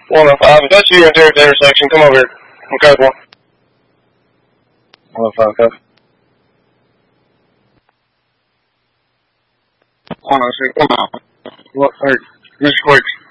105. If that's you at the intersection, come over here. Okay, one. 105. 106. What? Mr. Quicks.